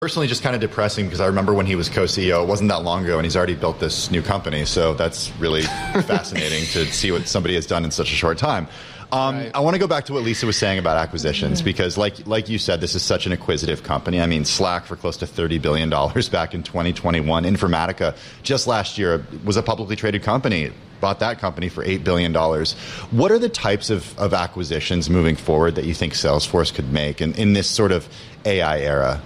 Personally, just kind of depressing because I remember when he was co-CEO, it wasn't that long ago, and he's already built this new company. So that's really fascinating to see what somebody has done in such a short time. Right. I want to go back to what Lisa was saying about acquisitions because, like you said, this is such an acquisitive company. I mean, Slack for close to $30 billion back in 2021. Informatica just last year was a publicly traded company. Bought that company for $8 billion. What are the types of acquisitions moving forward that you think Salesforce could make in this sort of AI era?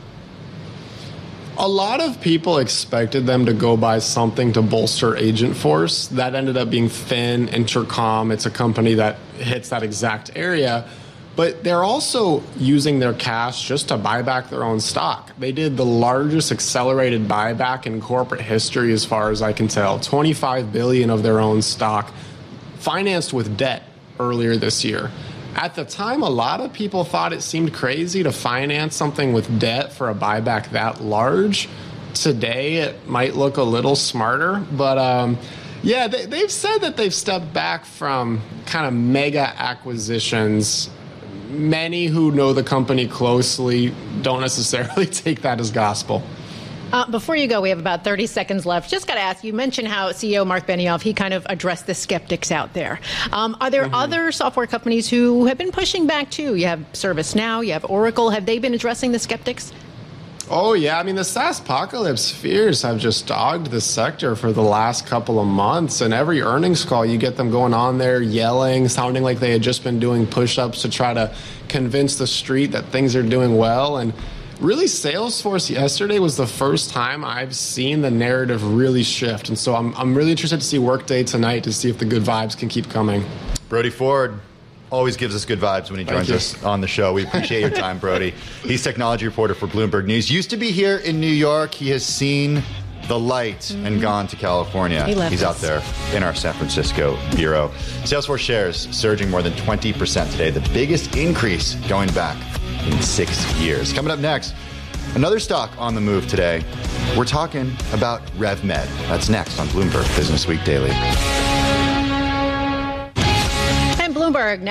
A lot of people expected them to go buy something to bolster Agentforce. That ended up being Fin, Intercom. It's a company that hits that exact area. But they're also using their cash just to buy back their own stock. They did the largest accelerated buyback in corporate history, as far as I can tell. $25 billion of their own stock, financed with debt earlier this year. At the time, a lot of people thought it seemed crazy to finance something with debt for a buyback that large. Today, it might look a little smarter, but yeah, they've said that they've stepped back from kind of mega acquisitions. Many who know the company closely don't necessarily take that as gospel. Before you go, we have about 30 seconds left. Just got to ask, you mentioned how CEO Mark Benioff, he kind of addressed the skeptics out there. Are there other software companies who have been pushing back too? You have ServiceNow, you have Oracle. Have they been addressing the skeptics? Oh, yeah. I mean, the SaaSpocalypse fears have just dogged the sector for the last couple of months. And every earnings call, you get them going on there, yelling, sounding like they had just been doing push-ups to try to convince the street that things are doing well. And really, Salesforce yesterday was the first time I've seen the narrative really shift. And so I'm really interested to see Workday tonight to see if the good vibes can keep coming. Brody Ford always gives us good vibes when he joins us on the show. We appreciate your time, Brody. He's technology reporter for Bloomberg News. Used to be here in New York. He has seen the light and gone to California. He's out there in our San Francisco bureau. Salesforce shares surging more than 20% today, the biggest increase going back in 6 years. Coming up next, another stock on the move today. We're talking about RevMed. That's next on Bloomberg Business Week Daily. And Bloomberg now.